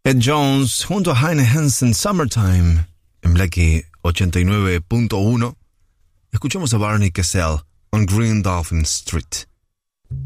Ed Jones junto a Heine Hansen, Summertime, en Blackie 89.1. Escuchamos a Barney Kessel on Green Dolphin Street.